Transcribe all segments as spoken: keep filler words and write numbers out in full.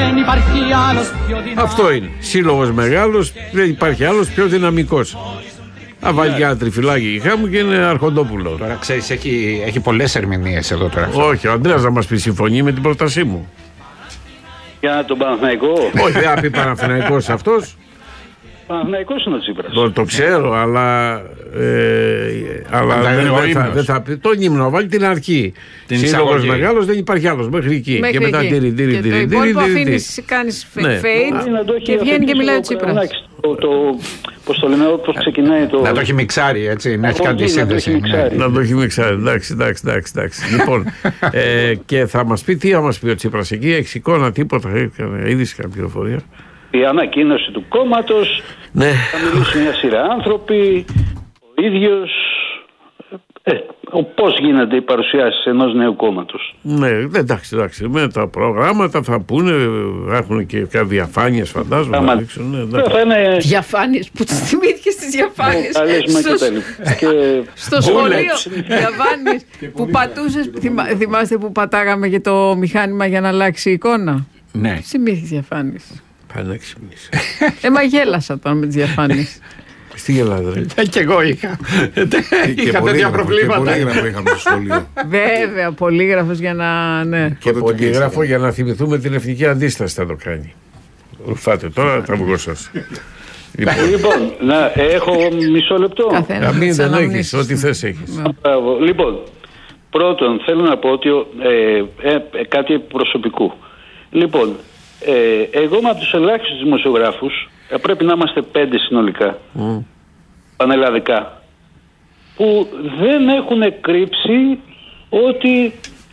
Δεν υπάρχει άλλος πιο δυνατός. Αυτό είναι. Σύλλογος μεγάλος, δεν υπάρχει άλλος πιο δυναμικός. Θα βάλει και ένα τριφυλάκι η Χάμου και είναι Αρχοντόπουλο. Τώρα ξέρεις, έχει, έχει πολλές ερμηνείες εδώ τώρα. Όχι, ο Ανδρέας να μας πει συμφωνεί με την πρότασή μου. Για τον Παναθηναϊκό. Όχι, δεν θα πει Παναθηναϊκός αυτός. Παναθηναϊκός είναι ο Τσίπρας. Το, το ξέρω, αλλά, ε, αλλά δεν δεν, είναι ο δεν, θα, ύμνος. δεν θα πει. Τον ύμνο, βάλει την αρχή. Σύλλογος μεγάλος, δεν υπάρχει άλλος μέχρι εκεί. Μέχρι και μετά εκεί. τυρι, τυρι, Και τυρι, το τυρι, υπόλοιπο τυρι, τυρι. αφήνεις, κάνεις Ναι. fade Να το έχει και βγαίνει και αφήσει μιλάει ο ο Τσίπρας. Κρανάκης. Το, το, πώς το λένε, πώς ξεκινάει το... Να το έχει μιξάρει, έτσι, να έχει Από κάνει τη εκεί, να το έχει σύνδεση. Ναι. μιξάρει. Να το έχει μιξάρει. Εντάξει, εντάξει, εντάξει. εντάξει. Λοιπόν, ε, και θα μας πει τι θα μας πει ο Τσίπρας εκεί. Έχει εικόνα, τίποτα, έχει είδηση, κάποια πληροφορία. Η ανακοίνωση του κόμματος, Ναι. θα μιλήσει μια σειρά άνθρωποι, ο ίδιος, ε, ο πώς γίνεται η παρουσιάση ενός νέου κόμματος. Ναι, εντάξει, εντάξει. Με τα προγράμματα θα πούνε, έχουν και κάποιες διαφάνειες, φαντάζομαι. Άμα- Να δείξουν, ναι, εντάξει. Θα είναι Διαφάνειες, που τις θυμήθηκες τις διαφάνειες. καλέσμα και Στο- τα λοιπά. Και Στο σχολείο, διαφάνειες που πατούσες, θυμά- θυμάστε που πατάγαμε και το μηχάνημα για να αλλάξει η εικόνα. Ναι. Θυμήθηκες διαφάνειες. Πανέξυπνης. Ε, μα γέλασα τώρα με τις διαφάνειες. Τι γελάτε, ρε. Ε, Κι εγώ είχα. Είχα τέτοια Και προβλήματα. πολύγραφο είχαμε στο σχολείο. Βέβαια, πολύγραφος για να. Ναι. Και Τότε τι πολυγράφο κάνεις, για να θυμηθούμε την εθνική αντίσταση θα το κάνει. Ρουφάτε τώρα τα αυγό σας. Λοιπόν, λοιπόν, να, έχω μισό λεπτό. Καθένα να με μην τις δεν αναμνήσεις έχεις, του. ό,τι θες έχεις. Μπράβο. Λοιπόν, πρώτον θέλω να πω ότι ε, ε, ε, κάτι προσωπικού. Λοιπόν, ε, εγώ είμαι από τους ελάχιστους δημοσιογράφους, ε, πρέπει να είμαστε πέντε συνολικά, Mm. πανελλαδικά, που δεν έχουν κρύψει ότι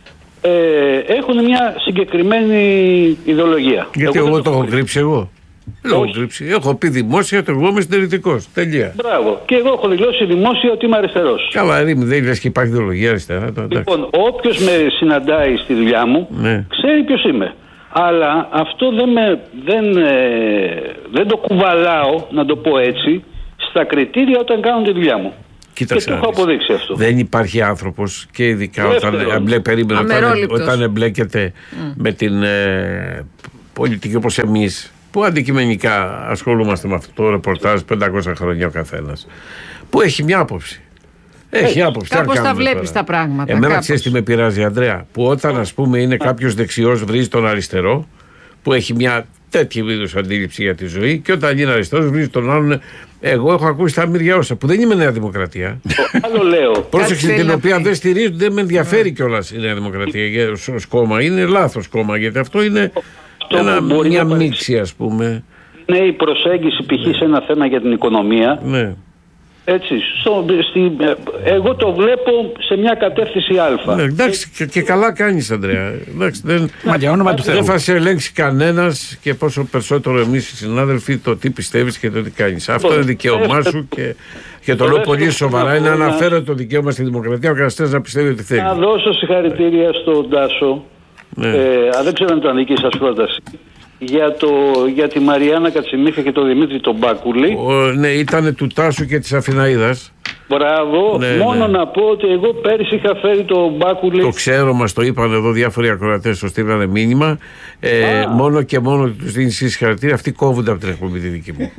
ε, έχουν μια συγκεκριμένη ιδεολογία. Γιατί εγώ, δεν το έχω κρύψει. κρύψει εγώ. Δεν το έχω Όχι. κρύψει. Έχω πει δημόσια ότι εγώ είμαι συντηρητικός. Τελεία. Μπράβο. Και εγώ έχω δηλώσει δημόσια ότι είμαι αριστερός. Καλά, Ρήμη, δεν λες και υπάρχει ιδεολογία αριστερά. το εντάξει. Λοιπόν, όποιος με συναντάει στη δουλειά μου, Ναι. ξέρει ποιος είμαι. Αλλά αυτό δεν, με, δεν, ε, δεν το κουβαλάω, να το πω έτσι, στα κριτήρια όταν κάνω τη δουλειά μου. Κοίταξε και το να έχω δεις. αποδείξει αυτό. Δεν υπάρχει άνθρωπος και ειδικά όταν, Δεύτερον. εμπλέ, περίμενε, όταν, Αμερόληπτος. όταν εμπλέκεται με την ε, πολιτική όπως εμείς, που αντικειμενικά ασχολούμαστε με αυτό το ρεπορτάζ πεντακόσια χρόνια ο καθένας, που έχει μια άποψη. Έχει άποψη. Τι να Κάπως τα κάνουμε βλέπεις τώρα. τα πράγματα. Εμένα κάπως. ξέρεις τι με πειράζει, Ανδρέα, που όταν ας πούμε είναι κάποιος δεξιός βρίζει τον αριστερό, που έχει μια τέτοια είδους αντίληψη για τη ζωή, και όταν είναι αριστερός βρίζει τον άλλον. Εγώ έχω ακούσει τα μύρια όσα, που δεν είμαι Νέα Δημοκρατία. Άλλο λέω. Πρόσεξε, θέλει την να οποία πει. δεν στηρίζουν, δεν με ενδιαφέρει κιόλας η Νέα Δημοκρατία για- ως κόμμα. Είναι λάθος κόμμα, γιατί αυτό είναι Αυτό ένα, που μπορεί μια να μίξη, ας πούμε. Είναι η προσέγγιση π.χ. σε ένα θέμα για την οικονομία. Ναι. Έτσι, στο, στη, ε, εγώ το βλέπω σε μια κατεύθυνση α. Ναι, εντάξει, και, και καλά κάνεις, Ανδρέα. Εντάξει, δεν, Μα για όνομα του Θεού. δεν θα σε ελέγξει κανένας, και πόσο περισσότερο εμείς οι συνάδελφοι, το τι πιστεύεις και το τι κάνεις. Αυτό είναι δικαίωμά σου, και, και το λέω πολύ σοβαρά. Είναι αναφέρω το δικαίωμα στη δημοκρατία ο καθένας να πιστεύει ό,τι θέλει. Να δώσω συγχαρητήρια στον Τάσο. Ναι. Ε, α, δεν ξέρω αν ήταν δική σας πρόταση. Για, το, για τη Μαριάννα Κατσιμίχα και τον Δημήτρη τον Μπάκουλη. Ο, ναι, ήταν του Τάσου και της Αθηναίδας. Μπράβο. Ναι, Μόνο ναι. να πω ότι εγώ πέρυσι είχα φέρει τον Μπάκουλη. Το ξέρω, μας το είπαν εδώ διάφοροι ακροατές, το στείλανε μήνυμα. Ε, Α. μόνο και μόνο τους δίνει συγχαρητήρια. Αυτοί κόβονται από την εκπομπή τη δική μου.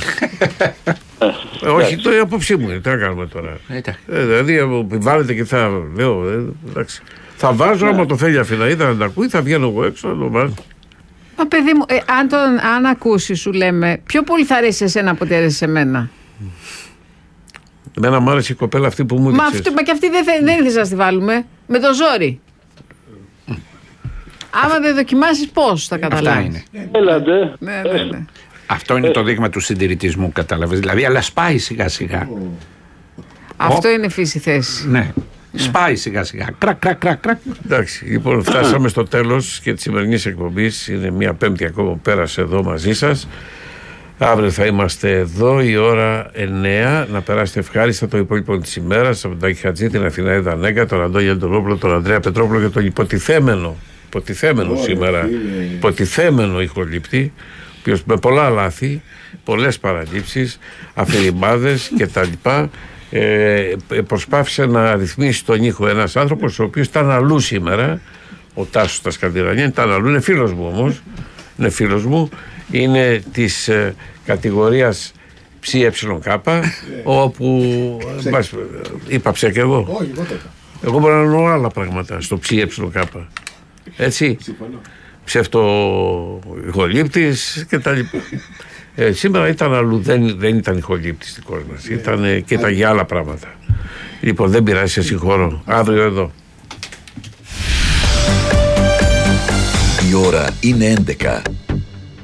ε, όχι, το η απόψη μου είναι. Τι να κάνουμε τώρα. Εντάξει. Ε, δηλαδή, επιβάλλεται και θα λέω. Ε, εντάξει. Θα βάζω, άμα το θέλει Αθηναίδα να τα ακούει, θα βγαίνω εγώ έξω να το βάζω. Μα παιδί μου, ε, αν, τον, αν ακούσει, σου λέμε, πιο πολύ θα αρέσει εσένα από ότι αρέσει σε μένα. Εμένα μου άρεσε η κοπέλα αυτή που μου Μα, έδειξες. αυτό, μα και αυτή δεν, θε- δεν ήθελες να τη βάλουμε. Με το ζόρι. Άμα δεν δοκιμάσεις, πώς θα Αυτά καταλάβεις. είναι. Έλατε. Ναι, ναι, ναι. Αυτό είναι το δείγμα του συντηρητισμού, κατάλαβες. Δηλαδή, αλλά σπάει σιγά σιγά. Αυτό είναι φύση θέση. Ναι. Σπάει σιγά σιγά. Κρακ, κρακ, κρακ, κρακ. Εντάξει, λοιπόν, φτάσαμε στο τέλος και της σημερινής εκπομπής. Είναι μια πέμπτη ακόμα που πέρασε εδώ μαζί σας. Αύριο θα είμαστε εδώ η ώρα εννέα. Να περάσετε ευχάριστα το υπόλοιπο της ημέρας από τον Τάκη Χατζή, την Αθηναίδα Νέκα, τον Αντώνη Αντωνόπουλο, τον Ανδρέα Πετρόπουλο και τον υποτιθέμενο, υποτιθέμενο σήμερα, υποτιθέμενο ηχολήπτη, ο οποίος με πολλά λάθη, πολλές παραλήψεις, αφηρημάδες κτλ. Ε, προσπάθησε να ρυθμίσει τον ήχο ένας άνθρωπος ο οποίος ήταν αλλού σήμερα, ο Τάσος στα Σκανδιναβία, ήταν αλλού, είναι φίλος μου όμως. είναι φίλος μου, είναι της ε, κατηγορίας ΨΕΚ, όπου ε, μπας, είπα ψε και εγώ. Όχι, εγώ το είπα. Εγώ μπορώ να εννοώ άλλα πράγματα στο ΨΕΚ. Έτσι. Ψευτοϊχολήπτης και τα λοιπά. Ε, σήμερα ήταν αλλού, δεν, δεν ήταν ηχολήπτης δικός μας. Ήταν και ήταν για άλλα πράγματα. Λοιπόν, δεν πειράζει, σε συγχωρώ. Αύριο εδώ. Η ώρα είναι έντεκα.